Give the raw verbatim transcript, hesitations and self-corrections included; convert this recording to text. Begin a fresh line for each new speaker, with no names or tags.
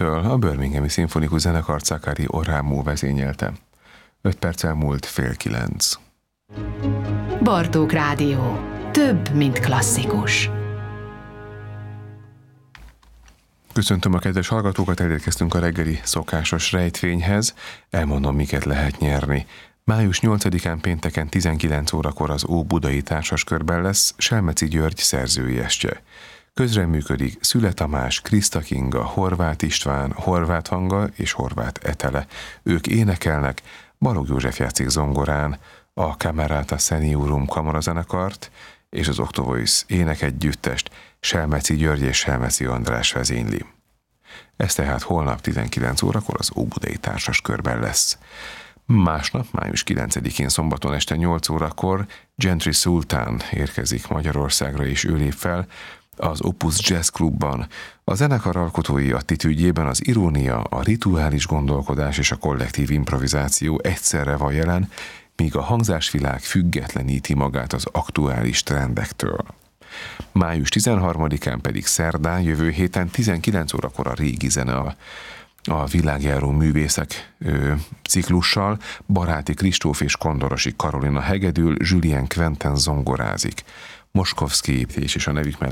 a Birminghami Szimfonikus Zenekar Zacharie Oramu vezényelte. Öt perccel múlt fél kilenc.
Bartók Rádió. Több, mint klasszikus.
Köszöntöm a kedves hallgatókat, elérkeztünk a reggeli szokásos rejtvényhez. Elmondom, miket lehet nyerni. május nyolcadikán pénteken tizenkilenc órakor az Óbudai Társaskörben lesz Selmeci György szerzői estje. Közreműködik Szüle Tamás, Kriszta Kinga, Horváth István, Horváth Hanga és Horváth Etele. Ők énekelnek, Balogh József játszik zongorán, a Camerata Seniorum kamarazenekart és az Octovoice énekegyüttest Selmeci György és Selmeci András vezényli. Ez tehát holnap tizenkilenc órakor az Óbudai Társaskörben lesz. Másnap, május kilencedikén szombaton este nyolc órakor Gentry Sultan érkezik Magyarországra, és ő lép fel az Opus Jazz Clubban. A zenekar alkotói attitűdjében az irónia, a rituális gondolkodás és a kollektív improvizáció egyszerre van jelen, míg a hangzásvilág függetleníti magát az aktuális trendektől. május tizenharmadikán pedig szerdán, jövő héten tizenkilenc órakor a régi zene a, a világjáró művészek ö, ciklussal, Baráti Kristóf és Kondorosi Karolina hegedül, Julien Quentin zongorázik. Moskowski és, és a nevük mellett